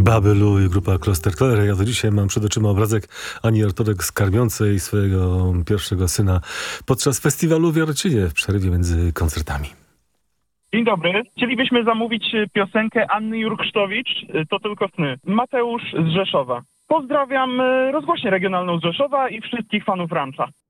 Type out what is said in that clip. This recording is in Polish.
Babelu i grupa Kloster Klerer. Ja do dzisiaj mam przed oczyma obrazek Ani Ortodeks karmiącej swojego pierwszego syna podczas festiwalu w Jarocinie w przerwie między koncertami. Dzień dobry. Chcielibyśmy zamówić piosenkę Anny Jurksztowicz, To tylko sny. Mateusz z Rzeszowa. Pozdrawiam rozgłośnię regionalną z Rzeszowa i wszystkich fanów Rancha.